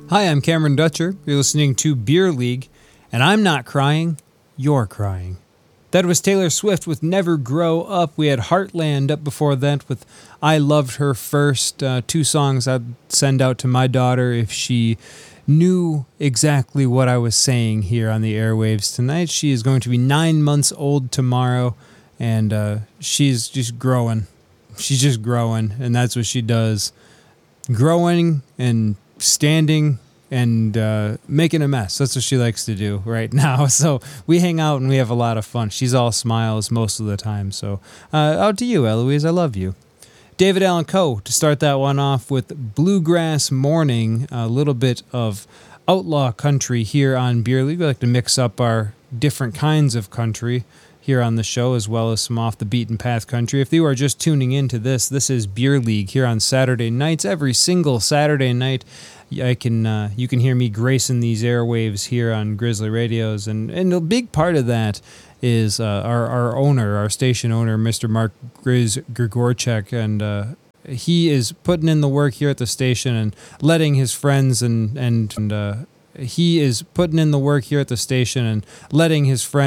Hi, I'm Cameron Dutcher. You're listening to Beer League, and I'm not crying, you're crying. That was Taylor Swift with Never Grow Up. We had Heartland up before that with I Loved Her First. Two songs I'd send out to my daughter if she knew exactly what I was saying here on the airwaves tonight. She is going to be 9 months old tomorrow, and she's just growing. She's just growing, and that's what she does. Growing and standing and making a mess. That's what she likes to do right now. So we hang out and we have a lot of fun. She's all smiles most of the time. So out to you, Eloise. I love you. David Allan Coe to start that one off with Bluegrass Morning, a little bit of outlaw country here on Beer League. We like to mix up our different kinds of country here on the show, as well as some off the beaten path country. If you are just tuning into this is Beer League here on Saturday nights. Every single Saturday night, you can hear me gracing these airwaves here on Grizzly Radios, and a big part of that is our station owner, Mr. Mark Grigorchek, and he is putting in the work here at the station and letting his friends and he is putting in the work here at the station and letting his friends